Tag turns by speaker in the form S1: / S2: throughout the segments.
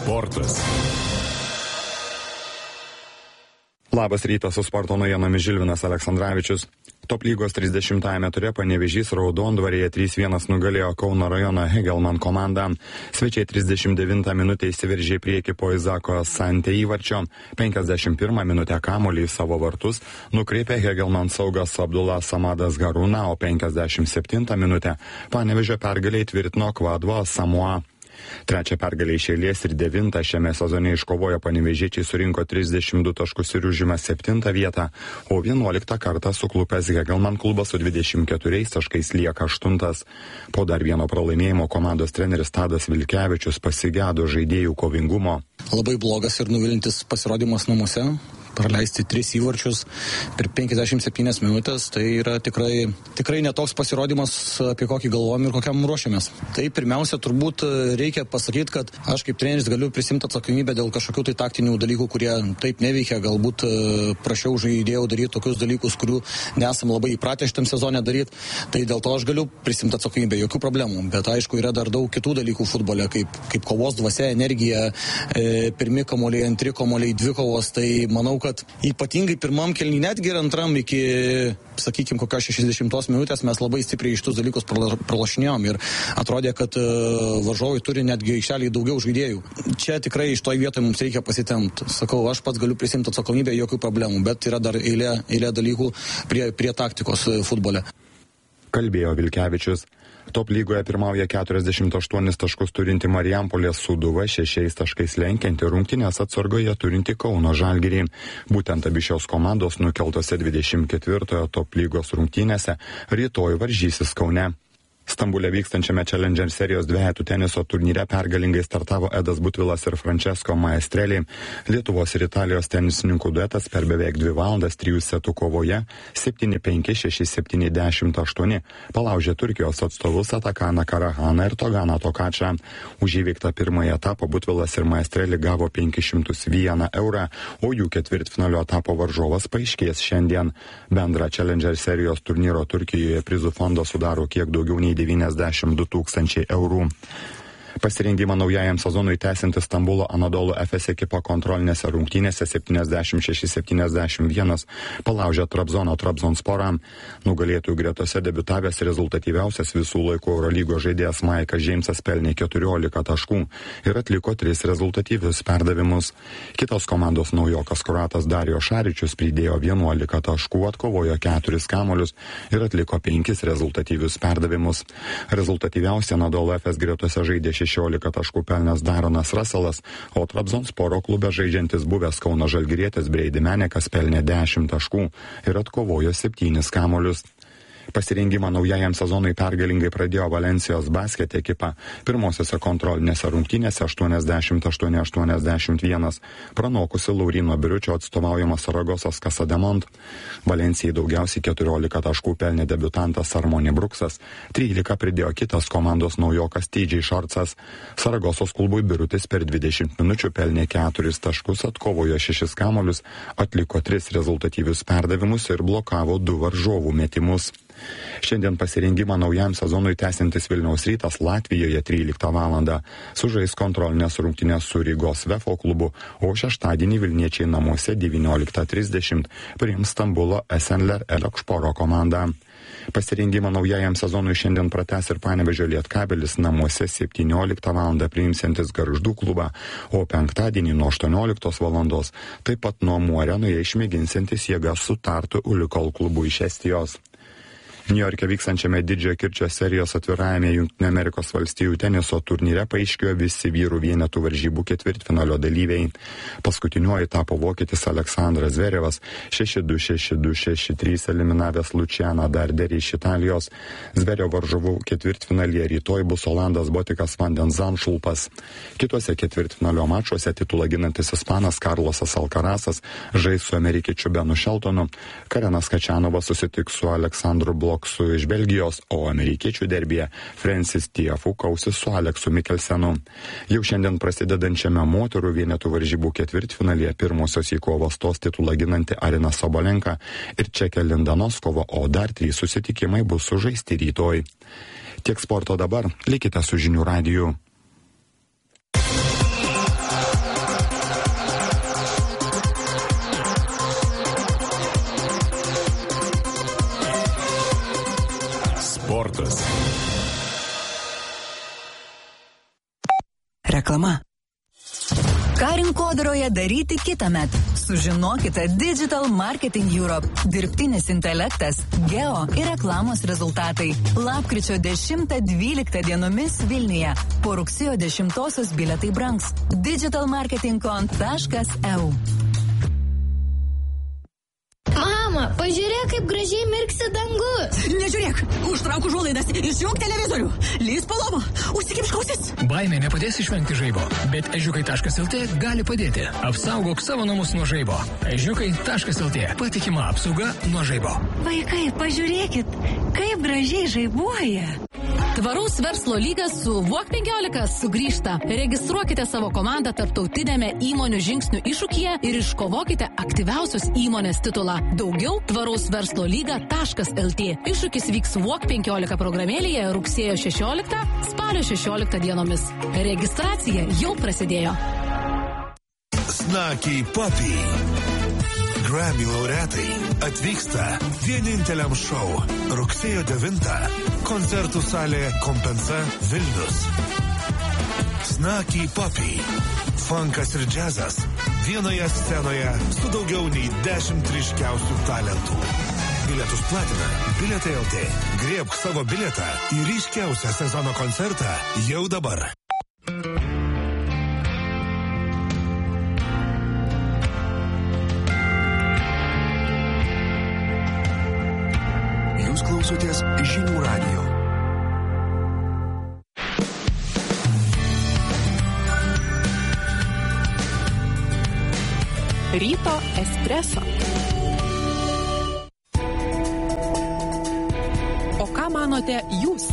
S1: Sportas.
S2: Labas rytas, su sporto naujienomis Žilvinas Aleksandravičius. Top lygos 30-ame ture Panevėžys Raudondvaryje 3-1 nugalėjo Kauno rajono Hegelman komandą. Svečiai 39 minutę įsiveržė į priekį po Izako Sante įvarčio. 51 minutę kamuolį į savo vartus nukreipė Hegelman saugas Abdullah Samadas Garūna, o 57 minutę Panevėžio pergalę įtvirtino Kvadvo Samoa. Trečią pergalę iš eilės ir 9 šiame sezone iškovojo panevėžiečiai, surinko 32 taškus ir užima 7 vietą, o 11 kartą suklupęs Hegelman klubas su 24 taškais lieka 8. Po dar vieno pralaimėjimo komandos treneris Tadas Vilkevičius pasigėdo žaidėjų kovingumo.
S3: Labai blogas ir nuvilintis pasirodymas namuose. Praleisti 3 įvarčius per 57 minutės, tai yra tikrai netoks pasirodymas, apie kokį galvojam ir kokiam ruošiamės. Tai pirmiausia, turbūt reikia pasakyti, kad aš kaip treneris galiu prisimti atsakomybę dėl kažkokių tai taktinių dalykų, kurie taip neveikia, galbūt prašiau žaidėjų daryti tokius dalykus, kurių nesam labai įpratę šitam sezone daryti, tai dėl to aš galiu prisimti atsakomybę, jokių problemų, bet aišku yra dar daug kitų dalykų futbole, kaip kovos dvasia, energija, pirmi kamuoliai, antri kamuoliai, dvi kovos, tai manau, kad ypatingai pirmam kėliny, netgi ir antram iki, sakykime, kokios 60 minutės mes labai stipriai iš tus dalykus pralašinėjom ir atrodė, kad varžovai turi netgi aikštelėje daugiau žaidėjų. Čia tikrai iš toj vietoje mums reikia pasitempti. Sakau, aš pats galiu prisimti atsakomybę, jokių problemų, bet yra dar eilė dalykų prie taktikos futbole.
S2: Kalbėjo Vilkevičius. Top lygoje pirmauja 48 taškus turinti Marijampolės Sūduva, 6 taškais lenkianti rungtynės atsargoje turinti Kauno Žalgirį. Būtent abi šios komandos nukeltose 24 top lygos rungtynėse rytoj varžysis Kaune. Stambule vykstančiame Challenger serijos dvejetų teniso turnyre pergalingai startavo Edas Butvilas ir Francesco Maestrelli. Lietuvos ir Italijos tenisininkų duetas per beveik 2 valandas 3 setų kovoje 7-5, 6-7, 10-8 palaužė Turkijos atstovus Atakaną Karahaną ir Toganą Tokačą. Už įveiktą pirmąjį etapą Butvilas ir Maestrelli gavo 501 eurą, o jų ketvirtfinalio etapo varžovas paaiškės šiandien. Bendrą Challenger serijos turnyro Turkijoje prizų fondą sudaro kiek daugiau nei 92 000 eurų. Pasirengimą naujajam sezonui tęsianti Stambulo Anadolu Efes ekipa kontrolinėse rungtynėse 76-71 palaužė Trabzonsporą. Nugalėtojų gretose debiutavęs rezultatyviausias visų laikų Eurolygos žaidėjas Maikas Džeimsas pelnė 14 taškų ir atliko 3 rezultatyvius perdavimus. Kitos komandos naujokas kroatas Dario Šaričius pridėjo 11 taškų, atkovojo 4 kamuolius ir atliko 5 rezultatyvius perdavimus. Rezultatyviausia Anadolu Efes gretose žaidė 16 taškų pelnęs Daronas Russellas, o Trabzonsporo klube žaidžiantis buvęs Kauno žalgirietis Breidi Menekas pelnė 10 taškų ir atkovojo 7 kamuolius. Pasirengimą naujajam sezonui pergalingai pradėjo Valensijos basket ekipa. Pirmosiose kontrolinėse rungtynėse 88-81 pranokusi Lauryno Biriučio atstovaujama Saragosas Casademont. Valencijai daugiausiai 14 taškų pelnė debiutantas Armoni Bruksas, 13 pridėjo kitas komandos naujokas TJ Šorcas. Saragosos klubui Birutis per 20 minučių pelnė 4 taškus, atkovojo 6 kamuolius, atliko 3 rezultatyvius perdavimus ir blokavo 2 varžovų metimus. Šiandien pasirengimą naujam sezonui tęsiantis Vilniaus Rytas Latvijoje 13 valandą sužais kontrolinės rungtynės su Rygos Vefo klubu, o šeštadienį vilniečiai namuose 19:30 priims Stambulo Esenler Elekšporo komandą. Pasirengimą naujajam sezonui šiandien pratęs ir Panevėžio Lietkabelis namuose 17 valandą priimsiantis Gargždų klubą, o penktadienį nuo 18 valandos taip pat Nuomų arenoje išmėginsiantis jėgas su Tartu Ulikol klubu iš Estijos. Niujorke vykstančiame Didžiojo kirčio serijos atvirajame Jungtinių Amerikos valstijų teniso turnyre paaiškėjo visi vyrų vienetų varžybų ketvirtfinalio dalyviai. Paskutiniuoju tapo vokietis Aleksandras Zverevas 6-2, 6-2, 6-3 eliminavęs Lucianą Darderį iš Italijos. Zverevo varžovų ketvirtfinalyje rytoj bus Olandas Botikas van den Zandschulpas. Kituose ketvirtfinalio mačuose titulą ginantis ispanas Karlosas Alcarazas žais su amerikiečiu Benu Sheltonu. Karenas Kačianovas susitiks su Aleksandru Bloksu iš Belgijos, o amerikiečių derbyje Francis Tiafoe kausis su Aleksu Mikkelsenu. Jau šiandien prasidedančiame moterų vienetų varžybų ketvirtfinalyje pirmosios į kovą stos titulą ginanti Arina Sabalenka ir Čekė Linda Noskova, o dar 3 susitikimai bus sužaisti rytoj. Tiek sporto dabar, likite su Žinių radiju.
S1: Reklama. Ką rinkodaroje daryti kitąmet? Sužinokite Digital Marketing Europe. Dirbtinis intelektas, geo ir reklamos rezultatai. Lapkričio 10-12 dienomis Vilniuje. Po rugsėjo 10 bilietai brangs. digitalmarketingcon.eu.
S4: Mama, pažiūrėk, kaip gražiai mirksi dangus.
S1: Nežiūrėk, užtrauk užuolaidas, išjunk televizorių, lįs po lova, užsikimšk ausis.
S5: Baimė nepadės išvengti žaibo, bet ežiukai.lt gali padėti. Apsaugok savo namus nuo žaibo. Ežiukai.lt. Patikima apsauga nuo žaibo.
S1: Vaikai, pažiūrėkit, kaip gražiai žaibuoja.
S6: Tvaraus verslo lygas su VOK 15 sugrįžta. Registruokite savo komandą tarptautinėme įmonių žingsnių iššūkyje ir iškovokite aktyviausios įmonės titulą. Daugiau tvaraus verslo lyga.lt. Iššūkis vyks VOK 15 programėlėje rugsėjo 16, spalio 16 dienomis. Registracija jau prasidėjo.
S7: Snakiai Papiai. Grammy laureatai atvyksta vieninteliam šou rugsėjo 9. Koncertų salė Kompensa Vilnius. Snakiai Papiai. Funkas ir džiazas vienoje scenoje su daugiau nei 10 ryškiausių talentų. Bilietus platina Bilietai LT. Griebk savo bilietą į ryškiausią sezono koncertą jau dabar. Jūs klausotės Žinių radijo.
S8: Ryto espreso. O ką manote jūs?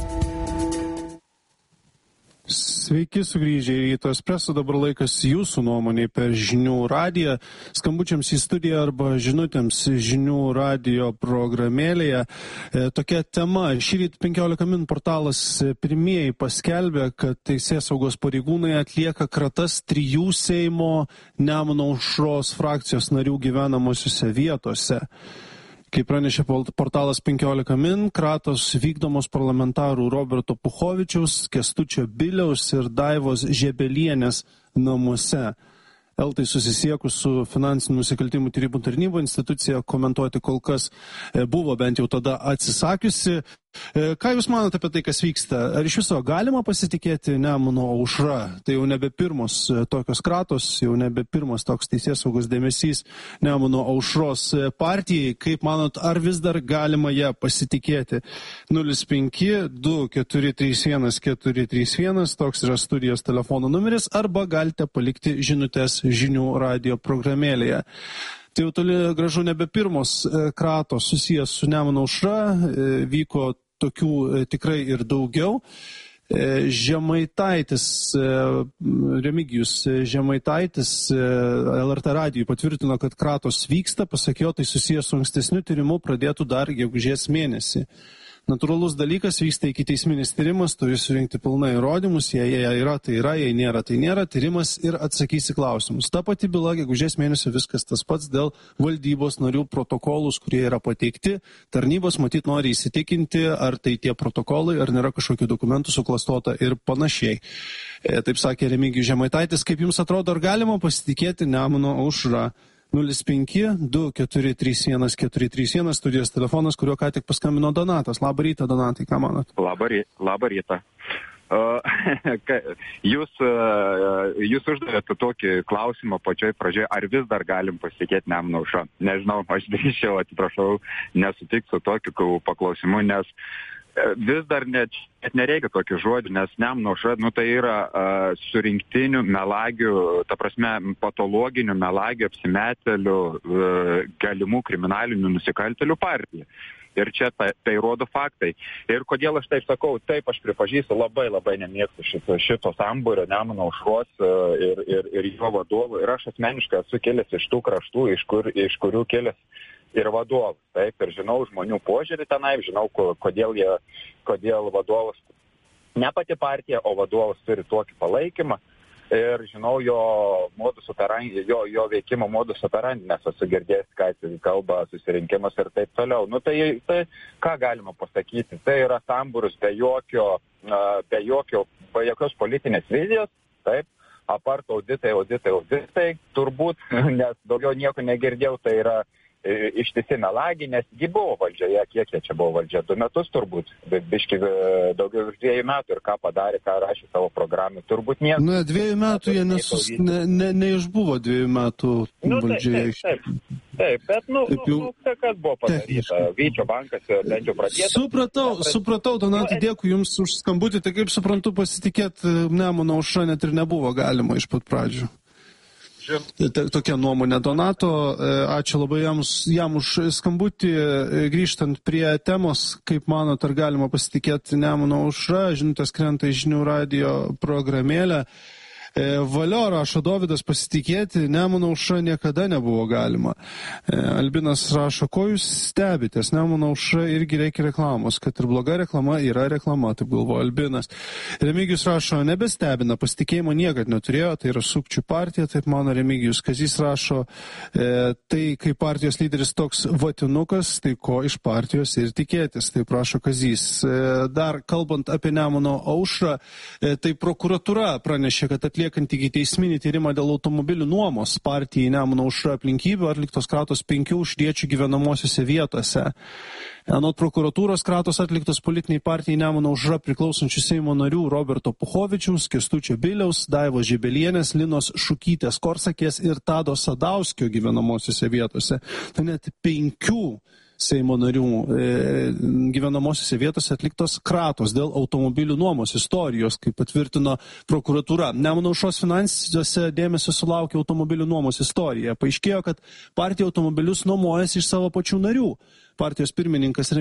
S9: Sveiki sugrįžę į Ryto espreso, dabar laikas jūsų nuomonė per Žinių radiją, skambučiams į studiją arba žinutėms Žinių radijo programėlėje. Tokia tema. Šįryt 15 min portalas pirmieji paskelbė, kad teisėsaugos pareigūnai atlieka kratas 3 Seimo Nemuno aušros frakcijos narių gyvenamosiose vietose. Kaip pranešė portalas 15 min, kratos vykdomos parlamentarų Roberto Puchovičiaus, Kęstučio Biliaus ir Daivos Žebelienės namuose. Eltai susisiekus su finansinių nusikaltimų tyrimų tarnyba institucija komentuoti kol kas buvo bent jau tada atsisakiusi. Ką Jūs manote apie tai, kas vyksta? Ar iš viso galima pasitikėti Nemuno aušra? Tai jau nebe pirmos tokios kratos, jau nebe pirmas toks teisėsaugos dėmesys Nemuno aušros partijai. Kaip manot, ar vis dar galima ją pasitikėti? 052-431-431, toks yra studijos telefono numeris, arba galite palikti žinutės Žinių radijo programėlėje. Tai jau toli gražu nebe pirmos kratos susijęs su Nemuno aušra, vyko tokių tikrai ir daugiau. Remigijus Žemaitaitis LRT radijui patvirtino, kad kratos vyksta, pasak jo, tai susijęs su ankstesniu tyrimu pradėtų dar gegužės mėnesį. Natūralus dalykas, vyksta ikiteisminis tyrimas, turi surinkti pilnai įrodymus, jei jie yra, tai yra, jei nėra, tai nėra, tyrimas ir atsakysi klausimus. Ta pati byla, gegužės mėnesio viskas tas pats dėl valdybos narių protokolus, kurie yra pateikti. Tarnybos matyt nori įsitikinti, ar tai tie protokolai, ar nėra kažkokių dokumentų suklastota ir panašiai. Taip sakė Remigijus Žemaitaitis. Kaip jums atrodo, ar galima pasitikėti Nemuno aušra? 052-431-431 studijos telefonas, kuriuo ką tik paskambino Donatas. Labą rytą, Donatai, ką manot?
S10: Labą rytą. Jūs uždavėte tokį klausimą pačioj pradžioje, ar vis dar galim pasitikėti Nemuno aušra. Nežinau, aš drįsčiau, atsiprašau, nesutikti su tokiu paklausimu, nes vis dar net nereikia tokių žodžių, nes Nemuno aušra, tai yra surinktinių melagių, ta prasme patologinių melagių, apsimetėlių, galimų kriminalinių nusikaltėlių partija. Ir čia tai rodo faktai. Ir kodėl aš taip sakau, taip aš pripažįstu, labai nemėgstu šito sambūrio Nemuno aušros ir jo vadovų. Ir aš asmeniškai esu kilęs iš tų kraštų, iš kurių kilęs ir vadovas. Taip, ir žinau žmonių požiūrį tenai, žinau, kodėl vadovas, ne pati partija, o vadovas turi tokį palaikymą. Ir žinau jo modus operandi, jo veikimo modus operandi, nes esu girdėjęs, ką jis kalba, susirinkimas ir taip toliau. Tai ką galima pasakyti? Tai yra sambūris be jokios politinės vizijos, taip, apart auditai, turbūt, nes daugiau nieko negirdėjau, tai yra ištisi melagi, nes ji buvo valdžioje, kiek jie čia buvo valdžia, 2 metus turbūt, biški daugiau už 2 metų ir ką padarė, ką rašė savo programą, turbūt nieko.
S9: 2 metų jie neišbuvo 2 metų valdžioje.
S10: Taip, bet, kas buvo padaryta, Vyčio bankas bent jau pradėtas.
S9: Supratau, Donatai, dėkui Jums už skambutį, tai kaip suprantu, pasitikėti Nemuno aušra net ir nebuvo galima iš pat pradžių. Tokia nuomonė Donato. Ačiū labai jam už skambutį. Grįžtant prie temos, kaip manot, ar galima pasitikėti Nemuno aušra, žinutės krenta į žinių radijo programėlę. Valio rašo Dovydas, pasitikėti Nemuno aušra niekada nebuvo galima. Albinas rašo, ko jūs stebitės, Nemuno aušra irgi reikia reklamos, kad ir bloga reklama yra reklama, taip galvoja Albinas. Remigijus rašo, nebestebina, pasitikėjimo niekad neturėjo, tai yra sukčių partija, taip mano Remigijus. Kazys rašo, tai kai partijos lyderis toks vatinukas, tai ko iš partijos ir tikėtis, taip rašo Kazys. Dar kalbant apie Nemuno aušrą, tai prokuratūra pranešė, kad atliekant ikiteisminį tyrimą dėl automobilių nuomos partijai Nemuno aušra aplinkybių atliktos kratos 5 užriečių gyvenamosiose vietose. Anot prokuratūros kratos atliktos politiniai partijai Nemuno aušra priklausančių Seimo narių Roberto Puchovičiaus, Kęstučio Biliaus, Daivos Žibelienės, Linos Šukytės Korsakės ir Tado Sadauskio gyvenamosiose vietose. Tai net 5 Seimo narių gyvenamosiose vietose atliktos kratos dėl automobilių nuomos istorijos, kaip patvirtino prokuratūra. Nemuno aušros finansuose dėmesio sulaukė automobilių nuomos istorija. Paaiškėjo, kad partija automobilius nuomojasi iš savo pačių narių. Partijos pirmininkas